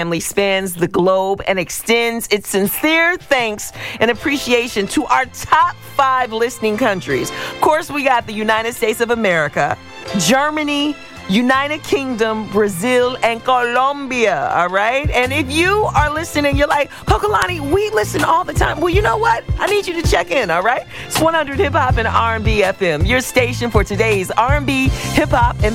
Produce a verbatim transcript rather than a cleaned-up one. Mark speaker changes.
Speaker 1: family spans the globe and extends its sincere thanks and appreciation to our top five listening countries. Of course, we got the United States of America, Germany, United Kingdom, Brazil, and Colombia, all right? And if you are listening, you're like, Kokolani, we listen all the time. Well, you know what? I need you to check in, all right? It's one hundred Hip Hop and R and B F M, your station for today's R and B, hip hop, and